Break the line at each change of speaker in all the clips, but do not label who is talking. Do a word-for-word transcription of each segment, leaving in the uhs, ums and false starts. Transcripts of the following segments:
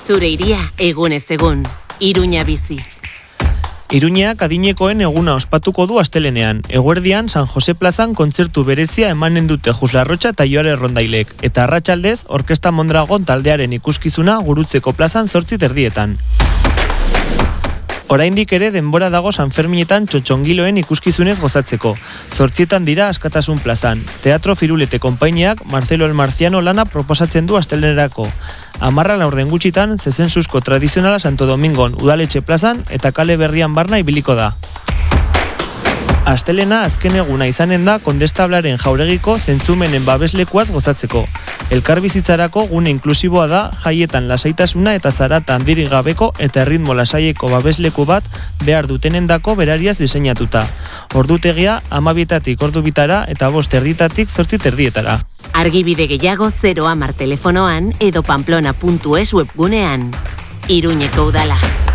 Zure iria egunez egun. Iruña bizi.
Iruñeak adinekoen eguna ospatuko du astelenean. Eguerdian San Jose plazan kontzertu berezia emanen dute Juslarrotxa eta Joare Rondailek. Eta arratsaldez, Orkesta Mondragon taldearen ikuskizuna Gurutzeko plazan zortzi terdietan. Oraindik ere denbora dago Sanferminetan txotxongiloen ikuskizunez gozatzeko. Zortzietan dira Askatasun plazan. Teatro Firulete konpainiak Marcelo el Marciano lana proposatzen du astelenerako. Amarra laurden gutxitan, zezensusko tradizionala Santo Domingon udaletxe plazan eta kale berrian barna ibiliko da. Astelena azken eguna izanen da Kondestablaren jauregiko zentzumenen babeslekuaz gozatzeko. Elkarbizitzarako gune inklusiboa da jaietan lasaitasuna eta zarata handirik gabeko eta erritmo lasaieko babesleku bat behar dutenendako berariaz diseinatuta. Ordutegia amabietatik ordu bitara eta bost erditatik zortzi terdietara.
Argibide gehiago zero hamar telefonoan edo pamplona puntu es webgunean. Iruñeko udala.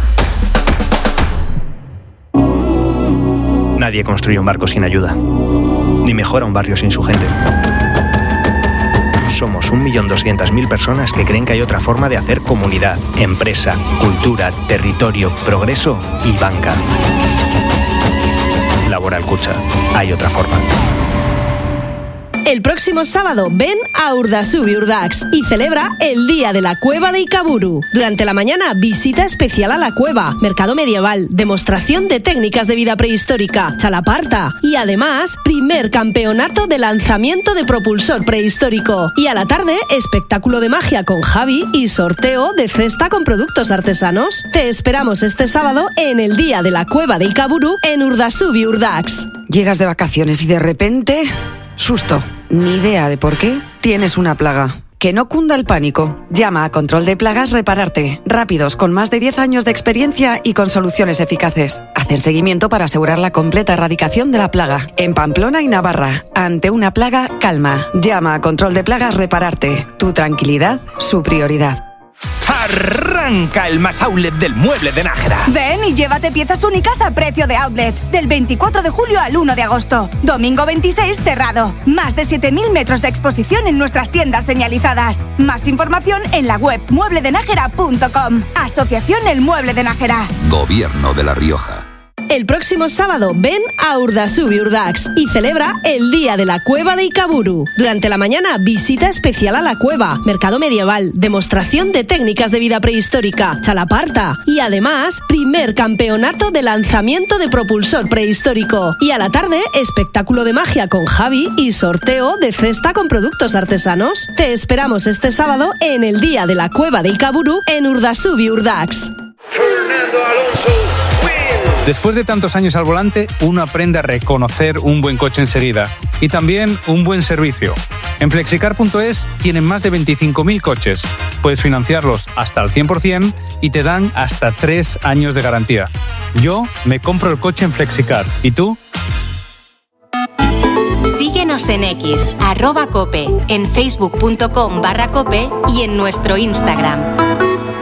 Nadie construye un barco sin ayuda, ni mejora un barrio sin su gente. Somos un millón doscientas mil personas que creen que hay otra forma de hacer comunidad, empresa, cultura, territorio, progreso y banca. Laboral Kutxa. Hay otra forma.
El próximo sábado ven a Urdasubi Urdax y celebra el Día de la Cueva de Ikaburu. Durante la mañana, visita especial a la cueva, mercado medieval, demostración de técnicas de vida prehistórica, chalaparta y además, primer campeonato de lanzamiento de propulsor prehistórico. Y a la tarde, espectáculo de magia con Javi y sorteo de cesta con productos artesanos. Te esperamos este sábado en el Día de la Cueva de Ikaburu en Urdasubi Urdax.
Llegas de vacaciones y de repente... susto. Ni idea de por qué tienes una plaga. Que no cunda el pánico. Llama a Control de Plagas Repararte. Rápidos, con más de diez años de experiencia y con soluciones eficaces. Hacen seguimiento para asegurar la completa erradicación de la plaga. En Pamplona y Navarra. Ante una plaga, calma. Llama a Control de Plagas Repararte. Tu tranquilidad, su prioridad.
Arranca el más outlet del mueble de Nájera.
Ven y llévate piezas únicas a precio de outlet. Del veinticuatro de julio al uno de agosto. Domingo veintiséis cerrado. Más de siete mil metros de exposición en nuestras tiendas señalizadas. Más información en la web mueble de nájera punto com. Asociación El Mueble de Nájera.
Gobierno de La Rioja.
El próximo sábado ven a Urdasubi Urdax y celebra el Día de la Cueva de Ikaburu. Durante la mañana, visita especial a la cueva, mercado medieval, demostración de técnicas de vida prehistórica, chalaparta y además, primer campeonato de lanzamiento de propulsor prehistórico. Y a la tarde, espectáculo de magia con Javi y sorteo de cesta con productos artesanos. Te esperamos este sábado en el Día de la Cueva de Ikaburu en Urdasubi Urdax.
Fernando Alonso. Después de tantos años al volante, uno aprende a reconocer un buen coche enseguida y también un buen servicio. En flexicar punto es tienen más de veinticinco mil coches. Puedes financiarlos hasta al cien por ciento y te dan hasta tres años de garantía. Yo me compro el coche en Flexicar. ¿Y tú?
Síguenos en X, arroba cope, en facebook punto com barra cope y en nuestro Instagram.